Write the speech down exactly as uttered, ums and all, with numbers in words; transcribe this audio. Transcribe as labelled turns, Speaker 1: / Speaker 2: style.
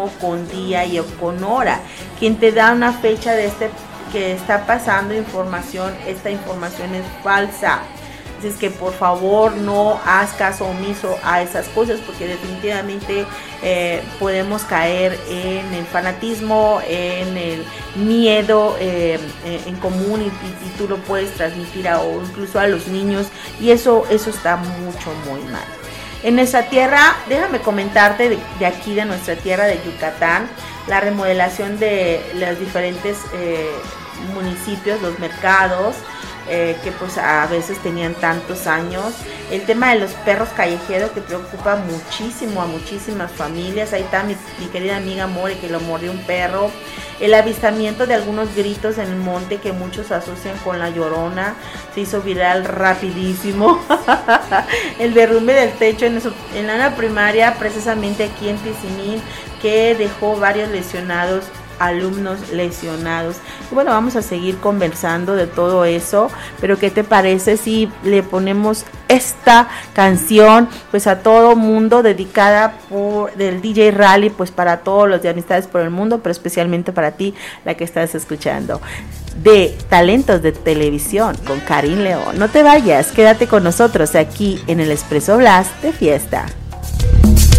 Speaker 1: tiempo, con día y con hora. Quien te da una fecha de este que está pasando información, esta información es falsa. Así es que por favor no haz caso omiso a esas cosas, porque definitivamente eh, podemos caer en el fanatismo, en el miedo eh, en común, y, y tú lo puedes transmitir a, o incluso a los niños, y eso, eso está mucho, muy mal. En nuestra tierra, déjame comentarte de, de aquí, de nuestra tierra de Yucatán, la remodelación de los diferentes eh, municipios, los mercados, Eh, que pues a veces tenían tantos años. El tema de los perros callejeros, que preocupa muchísimo a muchísimas familias. Ahí está mi, mi querida amiga More, que lo mordió un perro. El avistamiento de algunos gritos en el monte que muchos asocian con la Llorona, se hizo viral rapidísimo. El derrumbe del techo en, eso, en la primaria, precisamente aquí en Tizimín, que dejó varios lesionados, alumnos lesionados. Y bueno, vamos a seguir conversando de todo eso, pero ¿qué te parece si le ponemos esta canción pues a todo mundo, dedicada por del D J Rally, pues para todos los de Amistades por el Mundo, pero especialmente para ti, la que estás escuchando, de Talentos de Televisión con Karin León? No te vayas, quédate con nosotros aquí en el Expreso Blast de Fiesta.